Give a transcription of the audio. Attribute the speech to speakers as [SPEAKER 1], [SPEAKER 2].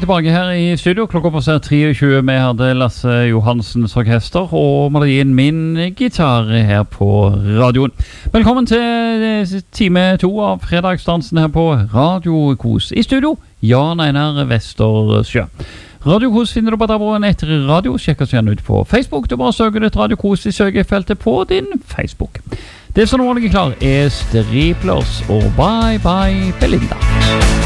[SPEAKER 1] tilbake her i studio. Klokka passert 23. Vi hadde Lasse Johansens orkester og Marien min gitar her på radioen. Velkommen til time 2 av fredagsdansen her på Radio Kos. I studio, Jan Einar Vestersjø. Radio Kos finner du på DAB etter radio. Sjekk oss gjerne ut på Facebook. Du bare søker ditt Radio Kos i søkefeltet på din Facebook. Det som nå ligger klar Striplers og Bye Bye Belinda.